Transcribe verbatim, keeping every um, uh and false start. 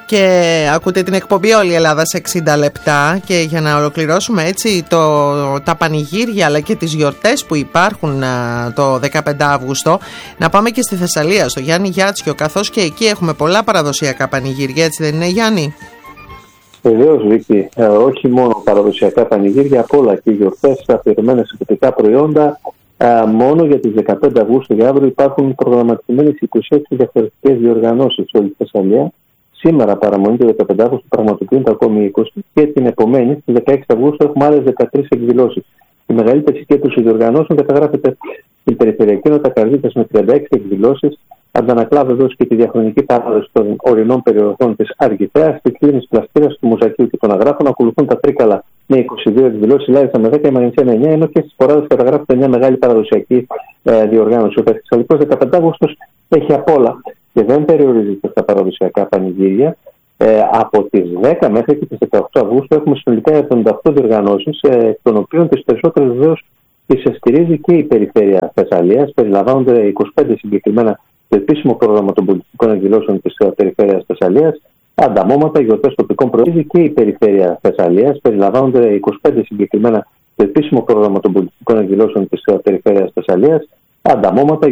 Και ακούτε την εκπομπή Όλη η Ελλάδα σε εξήντα λεπτά. Και για να ολοκληρώσουμε έτσι το, τα πανηγύρια αλλά και τις γιορτές που υπάρχουν α, το δεκαπέντε Αυγούστου, να πάμε και στη Θεσσαλία, στο Γιάννη Γιάτσιο, καθώς και εκεί έχουμε πολλά παραδοσιακά πανηγύρια, έτσι δεν είναι, Γιάννη? Βεβαίως, Βίκη, ε, όχι μόνο παραδοσιακά πανηγύρια, απ' όλα και γιορτές, αφιερωμένες σε τοπικά προϊόντα. Ε, μόνο για τις δεκαπέντε Αυγούστου για αύριο υπάρχουν προγραμματισμένες είκοσι έξι διαφορετικές διοργανώσεις σε όλη τη Θεσσαλία. Σήμερα παραμονή του δεκαπέντε Αυγούστου πραγματοποιούνται ακόμη είκοσι και την επομένη, στις δεκαέξι Αυγούστου, έχουμε άλλες δεκατρείς εκδηλώσεις. Η μεγαλύτερη συγκέντρωση διοργανώσεων καταγράφεται στην Περιφερειακή Νότα Καρδίτσας με τριάντα έξι εκδηλώσεις. Αντανακλά βεβαίως και τη διαχρονική παράδοση των ορεινών περιοχών της Αργιθέας, τη κλίνη της Πλαστήρας, του Μουζακίου και των Αγράφων. Ακολουθούν τα Τρίκαλα με είκοσι δύο εκδηλώσεις, η Λάρισα με δέκα, η Μαγνησία με εννιά, ενώ και στις Ποράδες καταγράφεται μια μεγάλη παραδοσιακή ε, διοργάνωση. Ο Θεσσαλικός δεκαπέντε Αυγούστου έχει απ' όλα και δεν περιορίζεται στα παραδοσιακά πανηγύρια. Ε, από τις δέκα μέχρι και τις δεκαοκτώ Αυγούστου έχουμε συνολικά εβδομήντα οκτώ διοργανώσεις, ε, εκ των οποίων τις περισσότερες βεβαίως τις στηρίζει και η Περιφέρεια Θεσσαλίας. Περιλαμβάνονται είκοσι πέντε συγκεκριμένα το επίσημο πρόγραμμα των πολιτικών εκδηλώσεων της Περιφέρειας Θεσσαλίας, ανταμώματα, γιορτές τοπικών προϊόντων και η Περιφέρεια Θεσσαλίας. Περιλαμβάνονται είκοσι πέντε συγκεκριμένα το επίσημο πρόγραμμα των πολιτικών εκδηλώσεων της Περιφέρειας Θεσσαλίας, ανταμώματα.